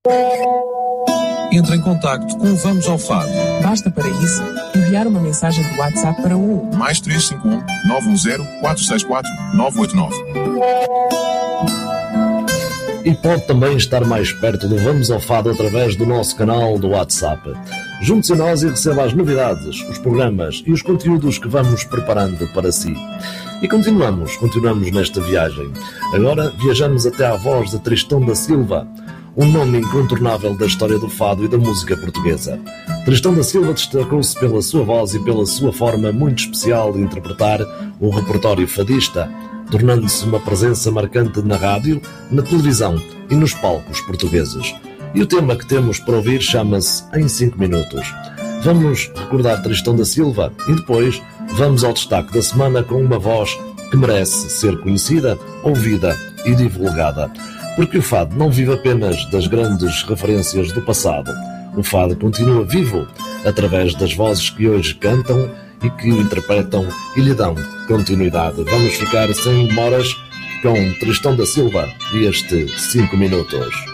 Entre em contacto com o Vamos ao Fado. Basta para isso enviar uma mensagem de WhatsApp para o +351 910 464 989. E pode também estar mais perto do Vamos ao Fado através do nosso canal do WhatsApp. Junte-se a nós e receba as novidades, os programas e os conteúdos que vamos preparando para si. E continuamos nesta viagem. Agora viajamos até à voz de Tristão da Silva, um nome incontornável da história do fado e da música portuguesa. Tristão da Silva destacou-se pela sua voz e pela sua forma muito especial de interpretar o repertório fadista, tornando-se uma presença marcante na rádio, na televisão e nos palcos portugueses. E o tema que temos para ouvir chama-se Em 5 Minutos. Vamos recordar Tristão da Silva e depois vamos ao destaque da semana com uma voz que merece ser conhecida, ouvida e divulgada. Porque o fado não vive apenas das grandes referências do passado. O fado continua vivo através das vozes que hoje cantam e que o interpretam e lhe dão continuidade. Vamos ficar sem demoras com Tristão da Silva e este 5 Minutos.